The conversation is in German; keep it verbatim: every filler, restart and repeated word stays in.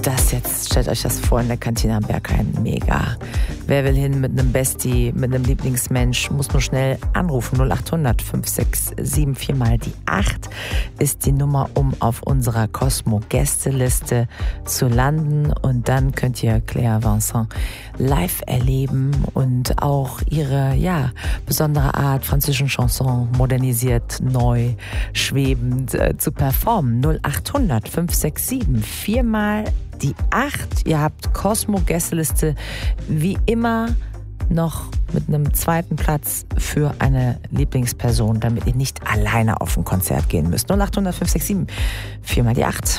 Das jetzt, stellt euch das vor, in der Kantine am Berghain. Mega. Wer will hin mit einem Bestie, mit einem Lieblingsmensch, muss nur schnell anrufen. null acht hundert fünf sechs sieben vier mal die acht ist die Nummer, um auf unserer Cosmo-Gästeliste zu landen. Und dann könnt ihr Claire Vincent live erleben und auch ihre, ja, besondere Art französischen Chanson modernisiert, neu, schwebend äh, zu performen. null acht hundert fünf sechs sieben vier mal die acht. Ihr habt Cosmo-Gästeliste wie immer noch mit einem zweiten Platz für eine Lieblingsperson, damit ihr nicht alleine auf ein Konzert gehen müsst. null acht hundert fünf sechs sieben vier mal die acht.